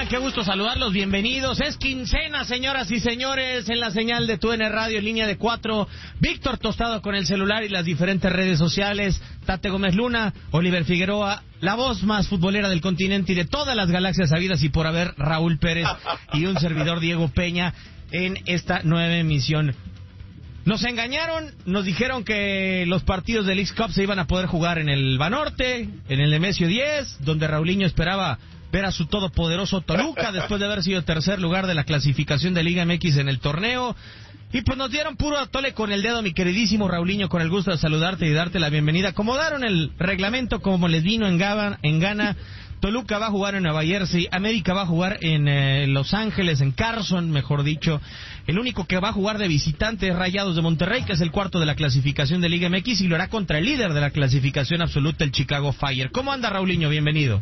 Qué gusto saludarlos, bienvenidos. Es quincena, señoras y señores, en la señal de TUDN Radio, en línea de 4. Víctor Tostado con el celular y las diferentes redes sociales. Tate Gómez Luna, Oliver Figueroa, la voz más futbolera del continente y de todas las galaxias habidas y por haber, Raúl Pérez, y un servidor, Diego Peña, en esta nueva emisión. Nos engañaron, nos dijeron que los partidos del Leagues Cup se iban a poder jugar en el Banorte, en el Nemesio 10, donde Raulinho esperaba ver a su todopoderoso Toluca después de haber sido tercer lugar de la clasificación de Liga MX en el torneo. Y pues nos dieron puro atole con el dedo, mi queridísimo Raulinho, con el gusto de saludarte y darte la bienvenida. Acomodaron el reglamento como les vino en gana. Toluca va a jugar en Nueva Jersey, América va a jugar en Los Ángeles, en Carson, mejor dicho. El único que va a jugar de visitante es Rayados de Monterrey, que es el cuarto de la clasificación de Liga MX, y lo hará contra el líder de la clasificación absoluta, el Chicago Fire. ¿Cómo anda, Raulinho? Bienvenido.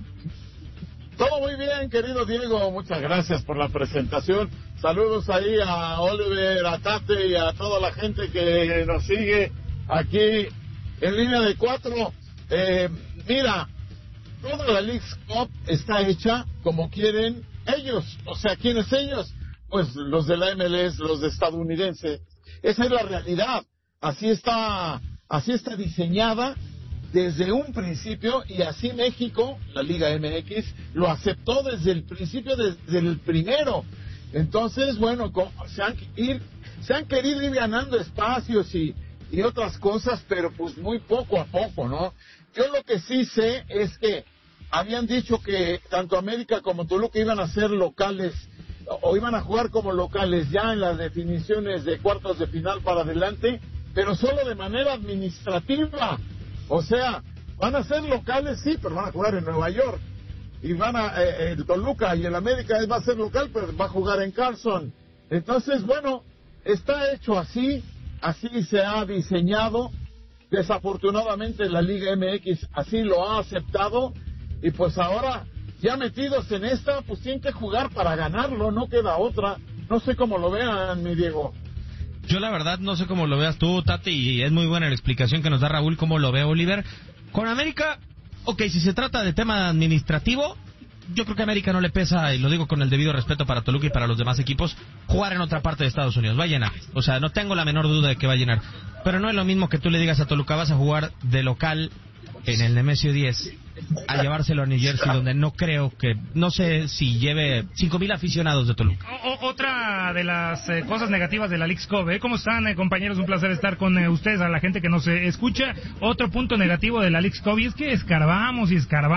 Todo muy bien, querido Diego, muchas gracias por la presentación. Saludos ahí a Oliver, a Tate y a toda la gente que nos sigue aquí en línea de 4. Mira, toda la Leagues Cup está hecha como quieren ellos. O sea, ¿quiénes ellos? Pues los de la MLS, los de estadounidense. Esa es la realidad. Así está diseñada desde un principio, y así México, la Liga MX, lo aceptó desde el principio, desde el primero. Entonces, bueno, se han querido ir ganando espacios y otras cosas, pero pues muy poco a poco, ¿no? Yo lo que sí sé es que habían dicho que tanto América como Toluca iban a ser locales, o iban a jugar como locales ya en las definiciones de cuartos de final para adelante, pero solo de manera administrativa. O sea, van a ser locales, sí, pero van a jugar en Nueva York. Y el Toluca y el América va a ser local, pero va a jugar en Carson. Entonces, bueno, está hecho así se ha diseñado. Desafortunadamente la Liga MX así lo ha aceptado. Y pues ahora, ya metidos en esta, pues tienen que jugar para ganarlo, no queda otra. No sé cómo lo vean, mi Diego. Yo la verdad no sé cómo lo veas tú, Tati, y es muy buena la explicación que nos da Raúl, cómo lo ve Oliver. Con América, ok, si se trata de tema administrativo, yo creo que a América no le pesa, y lo digo con el debido respeto para Toluca y para los demás equipos, jugar en otra parte de Estados Unidos. Va a llenar, o sea, no tengo la menor duda de que va a llenar. Pero no es lo mismo que tú le digas a Toluca, vas a jugar de local en el Nemesio 10, a llevárselo a New Jersey, donde no sé si lleve 5,000 aficionados de Toluca. Otra de las cosas negativas de la Leagues Cup, ¿cómo están, compañeros? Un placer estar con ustedes, a la gente que nos escucha. Otro punto negativo de la Leagues Cup, y es que escarbamos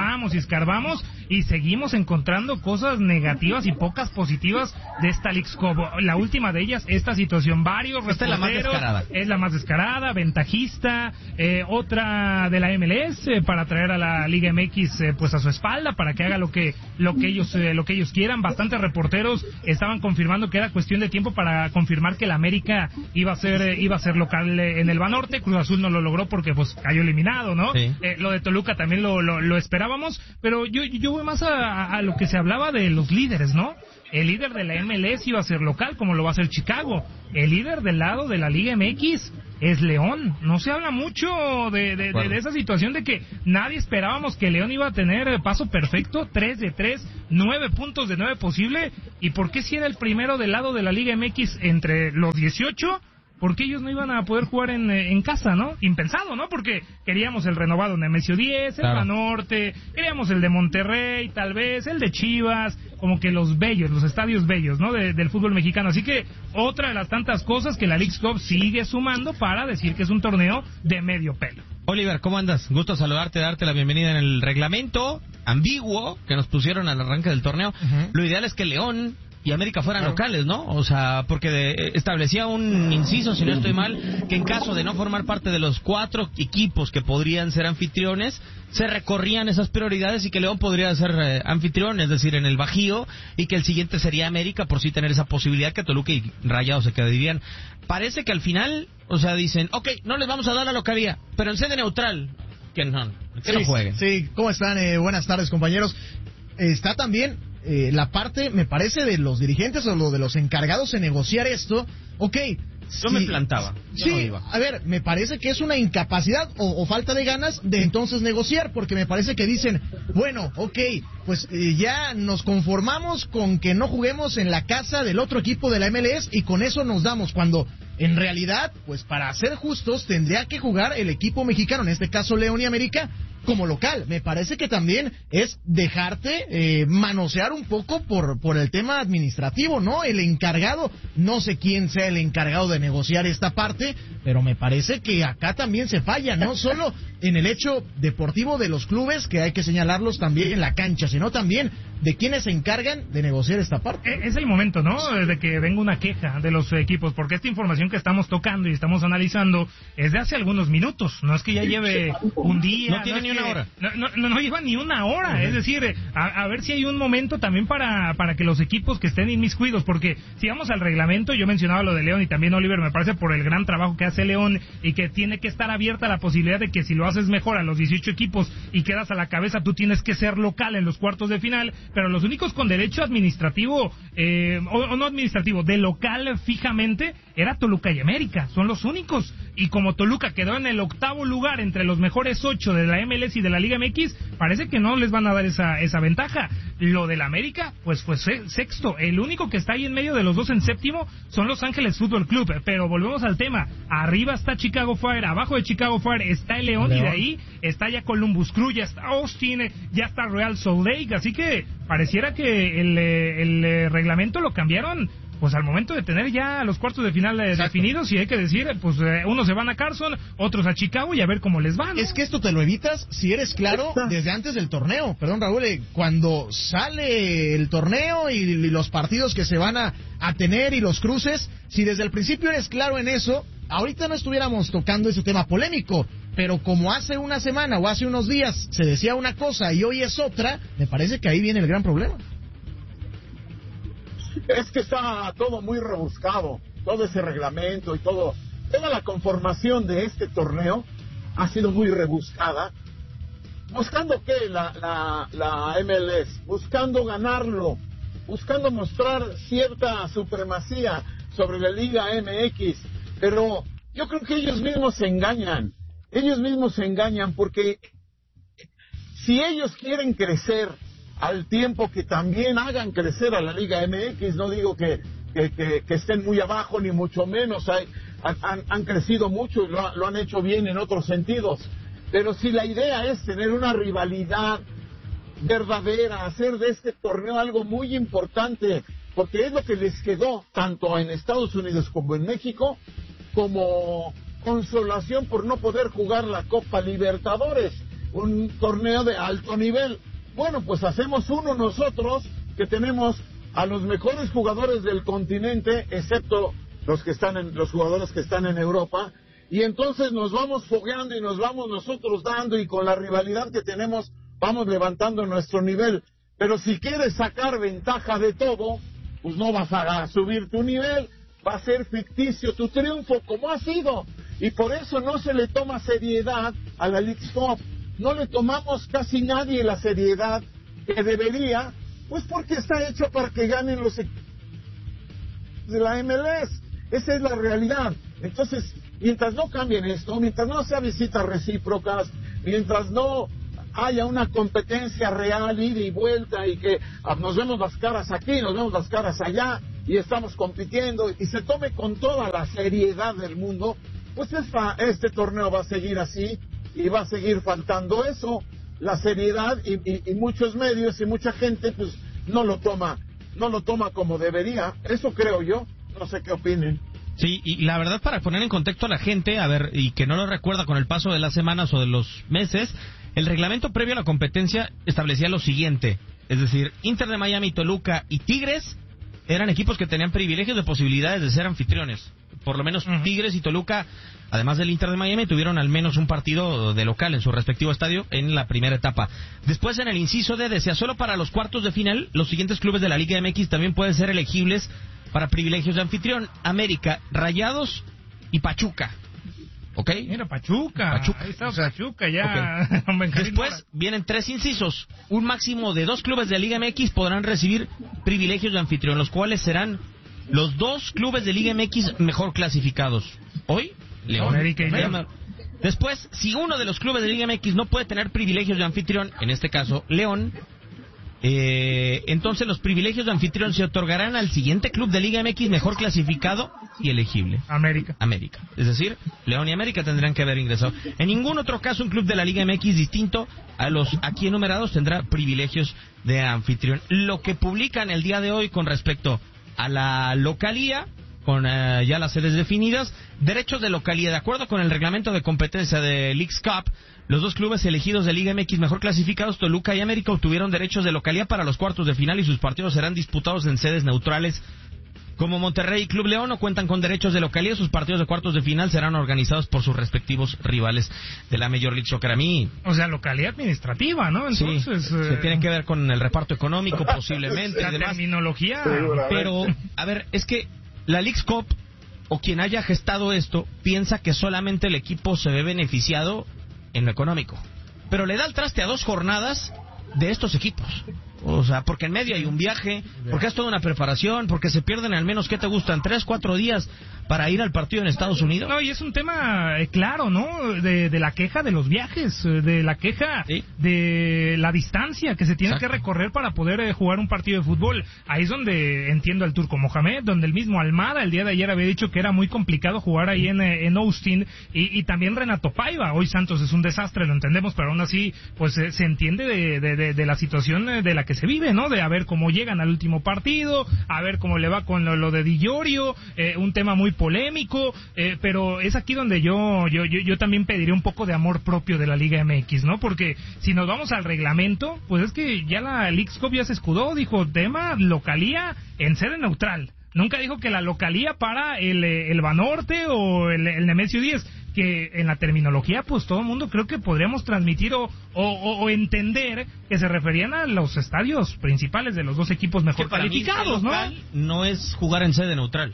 y seguimos encontrando cosas negativas y pocas positivas de esta Leagues Cup. La última de ellas, esta situación, varios reporteros, es la más descarada, ventajista. Otra de la MLS, para traer a la Liga MX pues a su espalda, para que haga lo que ellos quieran. Bastantes reporteros estaban confirmando que era cuestión de tiempo para confirmar que la América iba a ser local en el Banorte. Cruz Azul no lo logró porque pues cayó eliminado, ¿no? Sí. Lo de Toluca también lo esperábamos, pero yo voy más a lo que se hablaba de los líderes, ¿no? El líder de la MLS iba a ser local, como lo va a ser Chicago. El líder del lado de la Liga MX es León. No se habla mucho de esa situación, de que nadie esperábamos que León iba a tener paso perfecto, 3 de 3, 9 puntos de 9 posible. ¿Y por qué si era el primero del lado de la Liga MX entre los 18? Porque ellos no iban a poder jugar en casa, ¿no? Impensado, ¿no? Porque queríamos el renovado Nemesio 10, el Banorte, queríamos el de Monterrey, tal vez, el de Chivas, como que los estadios bellos, ¿no? Del fútbol mexicano. Así que otra de las tantas cosas que la Leagues Cup sigue sumando para decir que es un torneo de medio pelo. Oliver, ¿cómo andas? Gusto saludarte, darte la bienvenida en el reglamento ambiguo que nos pusieron al arranque del torneo. Uh-huh. Lo ideal es que León y América fueran locales, ¿no? O sea, porque establecía un inciso, si no estoy mal, que en caso de no formar parte de los 4 equipos que podrían ser anfitriones, se recorrían esas prioridades y que León podría ser anfitrión, es decir, en el Bajío, y que el siguiente sería América, por sí tener esa posibilidad, que Toluca y Rayados se quedarían. Parece que al final, o sea, dicen, ok, no les vamos a dar la localía, pero en sede neutral, que no jueguen. Sí, ¿cómo están? Buenas tardes, compañeros. Está también la parte, me parece, de los dirigentes o de los encargados de negociar esto. Ok, Yo me plantaba. Sí, no iba. A ver, me parece que es una incapacidad o falta de ganas de entonces negociar, porque me parece que dicen, bueno, ok, pues ya nos conformamos con que no juguemos en la casa del otro equipo de la MLS y con eso nos damos, cuando en realidad, pues para ser justos, tendría que jugar el equipo mexicano, en este caso León y América, como local. Me parece que también es dejarte manosear un poco por el tema administrativo, ¿no? El encargado, no sé quién sea el encargado de negociar esta parte, pero me parece que acá también se falla, no solo en el hecho deportivo de los clubes, que hay que señalarlos también en la cancha, sino también de quienes se encargan de negociar esta parte. Es el momento, ¿no?, de que venga una queja de los equipos, porque esta información que estamos tocando y estamos analizando es de hace algunos minutos, no es que ya lleve un día, no tiene ni una hora. No lleva ni una hora, es decir, a ver si hay un momento también para que los equipos que estén inmiscuidos, porque si vamos al reglamento, yo mencionaba lo de León y también Oliver, me parece por el gran trabajo que hace León y que tiene que estar abierta la posibilidad de que si lo haces mejor a los 18 equipos y quedas a la cabeza, tú tienes que ser local en los cuartos de final, pero los únicos con derecho administrativo, o no administrativo, de local fijamente, era Toluca y América, son los únicos, y como Toluca quedó en el 8º lugar entre los mejores 8 de la MLS y de la Liga MX, parece que no les van a dar esa ventaja. Lo del América, pues fue sexto, el único que está ahí en medio de los dos en séptimo son Los Ángeles Fútbol Club, pero volvemos al tema, arriba está Chicago Fire, abajo de Chicago Fire está el León, y de ahí está ya Columbus Crew, ya está Austin, ya está Real Salt Lake, así que pareciera que el reglamento lo cambiaron pues al momento de tener ya los cuartos de final definidos, y hay que decir, pues unos se van a Carson, otros a Chicago, y a ver cómo les van, ¿no? Es que esto te lo evitas si eres claro desde antes del torneo. Perdón, Raúl, cuando sale el torneo y los partidos que se van a tener y los cruces, si desde el principio eres claro en eso, ahorita no estuviéramos tocando ese tema polémico. Pero como hace una semana o hace unos días se decía una cosa y hoy es otra, me parece que ahí viene el gran problema. Es que está todo muy rebuscado, todo ese reglamento y toda la conformación de este torneo ha sido muy rebuscada. ¿Buscando qué? La MLS, buscando ganarlo, buscando mostrar cierta supremacía sobre la Liga MX, pero yo creo que ellos mismos se engañan porque si ellos quieren crecer al tiempo que también hagan crecer a la Liga MX, no digo que estén muy abajo ni mucho menos, han crecido mucho y lo han hecho bien en otros sentidos, pero si la idea es tener una rivalidad verdadera, hacer de este torneo algo muy importante, porque es lo que les quedó tanto en Estados Unidos como en México, como consolación por no poder jugar la Copa Libertadores, un torneo de alto nivel. Bueno, pues hacemos uno nosotros, que tenemos a los mejores jugadores del continente, excepto los jugadores que están en Europa, y entonces nos vamos fogueando y nos vamos nosotros dando, y con la rivalidad que tenemos vamos levantando nuestro nivel. Pero si quieres sacar ventaja de todo, pues no vas a subir tu nivel, va a ser ficticio tu triunfo, como ha sido, y por eso no se le toma seriedad a la Leagues Cup. No le tomamos casi nadie la seriedad que debería, pues porque está hecho para que ganen los equipos de la MLS. Esa es la realidad. Entonces, mientras no cambien esto, mientras no sea visitas recíprocas, mientras no haya una competencia real, ida y vuelta, y que nos vemos las caras aquí, nos vemos las caras allá, y estamos compitiendo, y se tome con toda la seriedad del mundo, pues este torneo va a seguir así, y va a seguir faltando eso, la seriedad, y muchos medios y mucha gente pues no lo toma como debería. Eso creo yo, no sé qué opinen. Sí, y la verdad, para poner en contexto a la gente, a ver, y que no lo recuerda con el paso de las semanas o de los meses, el reglamento previo a la competencia establecía lo siguiente, es decir, Inter de Miami, Toluca y Tigres eran equipos que tenían privilegios de posibilidades de ser anfitriones. Por lo menos Tigres y Toluca, además del Inter de Miami, tuvieron al menos un partido de local en su respectivo estadio en la primera etapa. Después, en el inciso D, decía, solo para los cuartos de final, los siguientes clubes de la Liga MX también pueden ser elegibles para privilegios de anfitrión: América, Rayados y Pachuca. ¿Ok? Mira, Pachuca. Ahí está Pachuca, ya. Okay. Después vienen 3 incisos. Un máximo de 2 clubes de la Liga MX podrán recibir privilegios de anfitrión, los cuales serán los dos clubes de Liga MX mejor clasificados. Hoy, León. América y León. Después, si uno de los clubes de Liga MX no puede tener privilegios de anfitrión, en este caso León, entonces los privilegios de anfitrión se otorgarán al siguiente club de Liga MX mejor clasificado y elegible. América. Es decir, León y América tendrán que haber ingresado. En ningún otro caso un club de la Liga MX distinto a los aquí enumerados tendrá privilegios de anfitrión. Lo que publican el día de hoy con respecto a la localía, con ya las sedes definidas, derechos de localía. De acuerdo con el reglamento de competencia de Leagues Cup, los dos clubes elegidos de Liga MX mejor clasificados, Toluca y América, obtuvieron derechos de localía para los cuartos de final y sus partidos serán disputados en sedes neutrales. Como Monterrey y Club León no cuentan con derechos de localía, sus partidos de cuartos de final serán organizados por sus respectivos rivales de la Major League Soccer. A mí... O sea, localidad administrativa, ¿no? Entonces... Sí, se tiene que ver con el reparto económico, posiblemente. La y demás. terminología... Pero, a ver, es que la Leagues Cup, o quien haya gestado esto, piensa que solamente el equipo se ve beneficiado en lo económico. Pero le da el traste a 2 jornadas de estos equipos. O sea, porque en medio hay un viaje, porque es toda una preparación, porque se pierden al menos, ¿qué te gustan? 3-4 días para ir al partido en Estados Unidos. No, y es un tema claro, ¿no? De la queja de los viajes, de la queja de la distancia que se tiene que recorrer para poder jugar un partido de fútbol. Ahí es donde entiendo al Turco Mohamed, donde el mismo Almada el día de ayer había dicho que era muy complicado jugar ahí en Austin, y también Renato Paiva. Hoy Santos es un desastre, lo entendemos, pero aún así pues se entiende de la situación de la que se vive, ¿no? De a ver cómo llegan al último partido, a ver cómo le va con lo de Di Llorio, un tema muy polémico, pero es aquí donde yo también pediría un poco de amor propio de la Liga MX, ¿no? Porque si nos vamos al reglamento, pues es que ya la Leagues Cup ya se escudó, dijo tema localía en sede neutral. Nunca dijo que la localía para el Banorte o el Nemesio 10, que en la terminología pues todo el mundo creo que podríamos transmitir o entender que se referían a los estadios principales de los dos equipos mejor calificados, ¿no? No es jugar en sede neutral.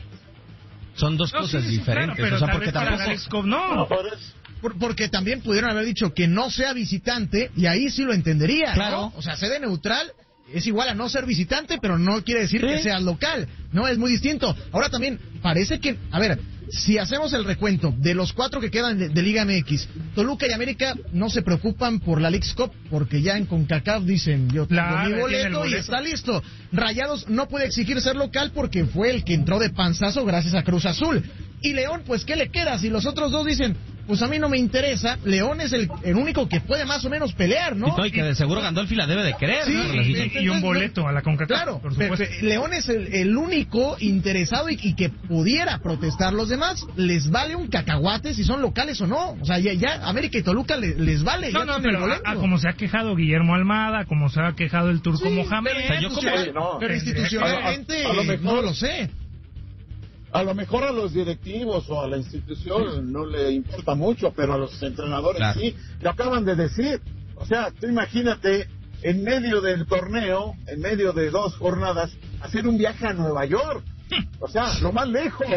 Son dos cosas diferentes. Claro, pero o sea, tal porque vez para la Leagues Cup no. Porque también pudieron haber dicho que no sea visitante y ahí sí lo entendería, claro, ¿no? O sea, sede neutral es igual a no ser visitante, pero no quiere decir que sea local, ¿no? Es muy distinto. Ahora también parece que, a ver, si hacemos el recuento de los 4 que quedan de Liga MX, Toluca y América no se preocupan por la Leagues Cup porque ya en CONCACAF dicen yo tengo mi boleto y está listo. Rayados no puede exigir ser local porque fue el que entró de panzazo gracias a Cruz Azul. Y León, pues ¿qué le queda? Si los otros dos dicen, pues a mí no me interesa, León es el único que puede más o menos pelear, ¿no? Y que de seguro Gandolfi la debe de querer. Sí, ¿no? Y un boleto a la CONCACAF, claro, por supuesto. León es el único interesado y que pudiera protestar. Los demás les vale un cacahuate si son locales o no. O sea, ya América y Toluca les vale. No, pero como se ha quejado Guillermo Almada, como se ha quejado el Turco Mohamed. Pero institucionalmente no lo sé. A lo mejor a los directivos o a la institución no le importa mucho, pero a los entrenadores sí, lo acaban de decir. O sea, tú imagínate, en medio del torneo, en medio de 2 jornadas, hacer un viaje a Nueva York. O sea, lo más lejos.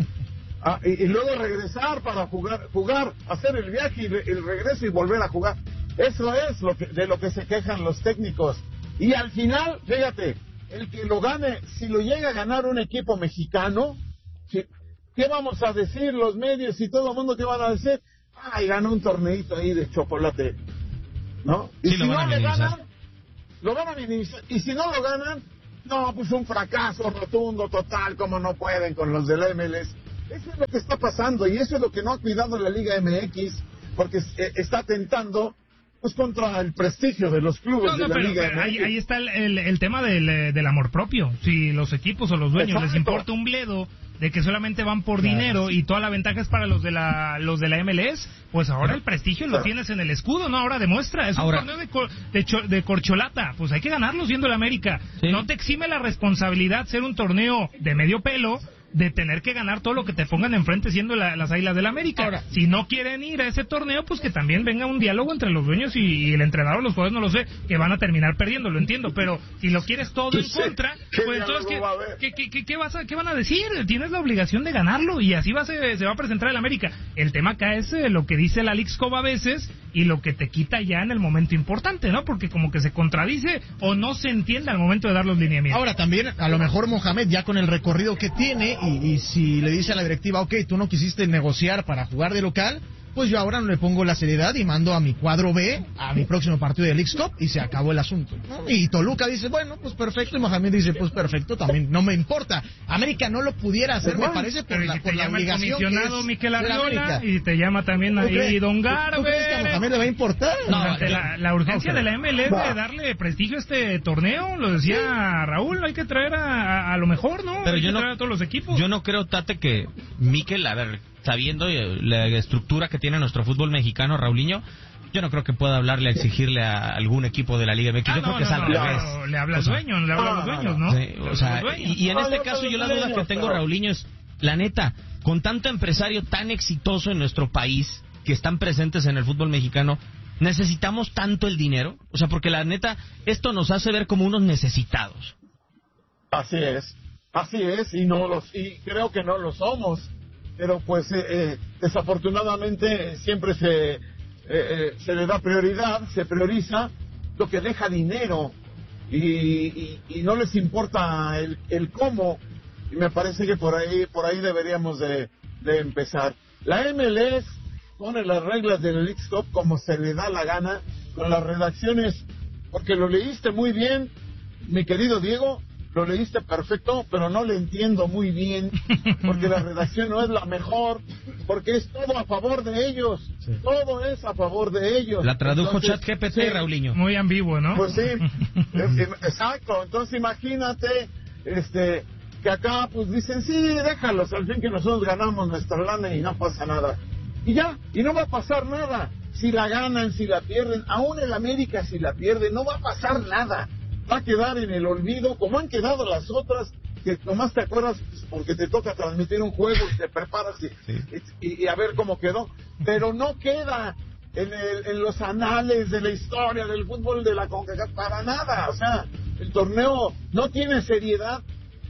Y luego regresar para jugar, hacer el viaje y el regreso y volver a jugar. Eso es de lo que se quejan los técnicos. Y al final, fíjate, el que lo gane, si lo llega a ganar un equipo mexicano, ¿qué vamos a decir los medios y todo el mundo? ¿Qué van a decir? Ay, ganó un torneito ahí de chocolate, ¿no? Y si no le ganan, lo van a minimizar. Y si no lo ganan, no, pues un fracaso rotundo, total, como no pueden con los del MLS. Eso es lo que está pasando y eso es lo que no ha cuidado la Liga MX, porque está atentando pues contra el prestigio de los clubes de la Liga MX. Ahí está el tema del amor propio. Si los equipos o los dueños les importa un bledo de que solamente van por dinero y toda la ventaja es para los de la MLS, pues ahora el prestigio lo tienes en el escudo, ¿no? Ahora demuestra, es un torneo de corcholata, pues hay que ganarlo siendo el América. Sí. No te exime la responsabilidad ser un torneo de medio pelo, de tener que ganar todo lo que te pongan enfrente siendo las Águilas del América. Ahora, si no quieren ir a ese torneo, pues que también venga un diálogo entre los dueños y el entrenador, los jugadores no lo sé, que van a terminar perdiendo, lo entiendo, pero si lo quieres todo en contra, pues entonces ¿qué van a decir? Tienes la obligación de ganarlo y así se va a presentar el América. El tema acá es lo que dice la Leagues Cup a veces y lo que te quita ya en el momento importante, ¿no? Porque como que se contradice o no se entiende al momento de dar los lineamientos. Ahora también, a lo mejor Mohamed, ya con el recorrido que tiene, y si le dice a la directiva, ok, tú no quisiste negociar para jugar de local, pues yo ahora no le pongo la seriedad y mando a mi cuadro B a mi próximo partido de Leagues Cup y se acabó el asunto, ¿no? Y Toluca dice, bueno, pues perfecto, y Mohamed dice, pues perfecto, también no me importa. América no lo pudiera hacer, me parece, por la obligación que es Miquel Arriola, y te llama también ahí Don Garber. ¿Tú crees que a Mohamed le va a importar? No, la urgencia de la MLS de darle prestigio a este torneo, lo decía Raúl, hay que traer a lo mejor, ¿no? Pero hay que traer a todos los equipos. Yo no creo, Tate, que Miquel, a ver, sabiendo la estructura que tiene nuestro fútbol mexicano, Raulinho, yo no creo que pueda hablarle, exigirle a algún equipo de la Liga MX. Yo creo que es al revés. Le habla al dueño, le habla a los dueños, ¿no? Sí, o sea, y en este caso yo la duda que tengo, Raulinho, es, la neta, con tanto empresario tan exitoso en nuestro país, que están presentes en el fútbol mexicano, ¿necesitamos tanto el dinero? O sea, porque la neta, esto nos hace ver como unos necesitados. Así es, y creo que no lo somos. Pero pues desafortunadamente siempre se le da prioridad, se prioriza lo que deja dinero y no les importa el cómo, y me parece que por ahí deberíamos de empezar. La MLS pone las reglas del Leagues Cup como se le da la gana, con las redacciones, porque lo leíste muy bien, mi querido Diego. Lo leíste perfecto, pero no le entiendo muy bien, porque la redacción no es la mejor, porque es todo a favor de ellos, sí. Todo es a favor de ellos. La tradujo ChatGPT, sí. Raulinho. Muy ambiguo, ¿no? Pues sí, exacto, entonces imagínate, que acá pues dicen, sí, déjalos, al fin que nosotros ganamos nuestra lana y no pasa nada. Y ya, y no va a pasar nada, si la ganan, si la pierden, aún el América si la pierde, no va a pasar nada. Va a quedar en el olvido, como han quedado las otras, que nomás te acuerdas porque te toca transmitir un juego y te preparas y a ver cómo quedó, pero no queda en los anales de la historia del fútbol de la CONCACAF para nada. O sea, el torneo no tiene seriedad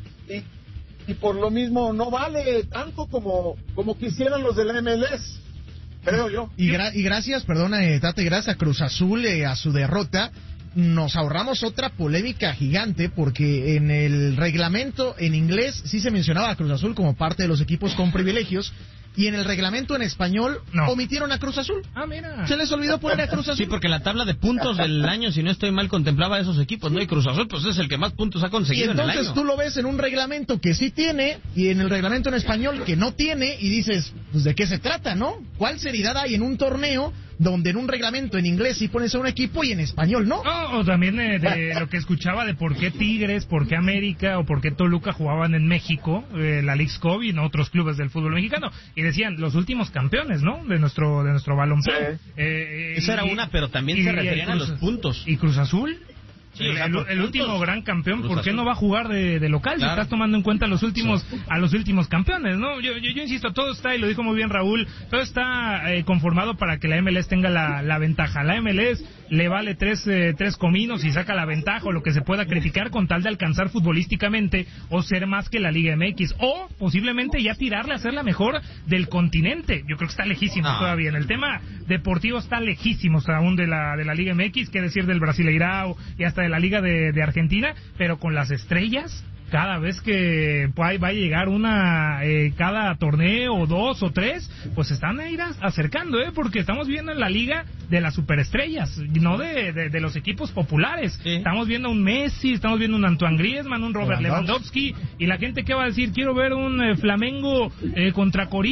y por lo mismo no vale tanto como quisieran los de la MLS, creo yo. Y gracias, perdona, Tate, gracias a Cruz Azul, a su derrota, nos ahorramos otra polémica gigante, porque en el reglamento en inglés sí se mencionaba a Cruz Azul como parte de los equipos con privilegios, y en el reglamento en español omitieron a Cruz Azul. Ah, mira. Se les olvidó poner a Cruz Azul. Sí, porque la tabla de puntos del año, si no estoy mal, contemplaba a esos equipos, ¿no? Y Cruz Azul, pues es el que más puntos ha conseguido en el año. Y entonces tú lo ves en un reglamento que sí tiene, y en el reglamento en español que no tiene, y dices, pues ¿de qué se trata, no? ¿Cuál seriedad hay en un torneo donde en un reglamento en inglés sí pones a un equipo y en español no? O también de lo que escuchaba de por qué Tigres, por qué América o por qué Toluca jugaban en México, la Leagues Cup y en otros clubes del fútbol mexicano. Y decían, los últimos campeones, ¿no? De nuestro balompié. Sí. Esa era una, pero también se referían a los puntos. ¿Y Cruz Azul? Sí, el último gran campeón, ¿por qué no va a jugar de local? Claro. Si estás tomando en cuenta a los últimos campeones, ¿no? Yo insisto, todo está, y lo dijo muy bien Raúl, todo está conformado para que la MLS tenga la ventaja. La MLS le vale tres cominos y saca la ventaja o lo que se pueda criticar con tal de alcanzar futbolísticamente o ser más que la Liga MX, o posiblemente ya tirarle a ser la mejor del continente. Yo creo que está lejísimo todavía. En el tema deportivo está lejísimo aún de la Liga MX, qué decir del Brasileirao y hasta de la Liga de Argentina, pero con las estrellas, cada vez que va a llegar cada torneo, o 2 o 3, pues se están acercando, porque estamos viendo en la liga de las superestrellas, no de los equipos populares. Sí. Estamos viendo un Messi, estamos viendo un Antoine Griezmann, un Robert Lewandowski, y la gente, ¿qué va a decir? Quiero ver un Flamengo contra Corinthians.